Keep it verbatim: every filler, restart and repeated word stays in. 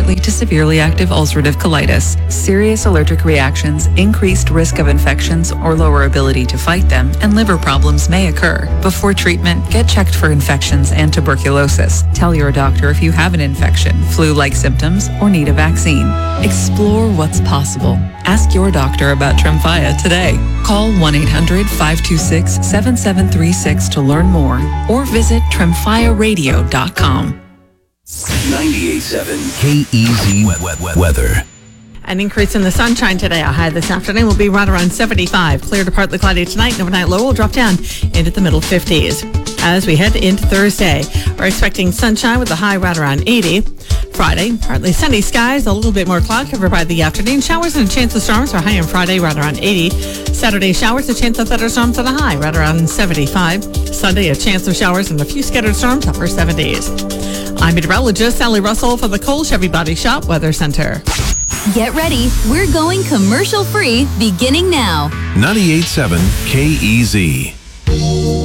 moderately to severely active ulcerative colitis. Serious allergic reactions, increased risk of infections or lower ability to fight them, and liver problems may occur. Before treatment, get checked for infections and tuberculosis. Tell your doctor if you have an infection, flu-like symptoms, or need a vaccine. Explore what's possible. Ask your doctor about Tremfya today. Call one eight hundred, five two six, seven seven three six to learn more or visit tremfya radio dot com. ninety-eight point seven K E Z weather. An increase in the sunshine today. A high this afternoon will be right around seventy-five. Clear to partly cloudy tonight. And overnight low will drop down into the middle fifties. As we head into Thursday, we're expecting sunshine with a high right around eighty. Friday, partly sunny skies, a little bit more cloud cover by the afternoon. Showers and a chance of storms are high on Friday right around eighty. Saturday, showers, a chance of thunderstorms and a high right around seventy-five. Sunday, a chance of showers and a few scattered storms, upper seventies. I'm meteorologist Sally Russell for the Cole Chevy Body Shop Weather Center. Get ready. We're going commercial free beginning now. ninety-eight point seven K E Z.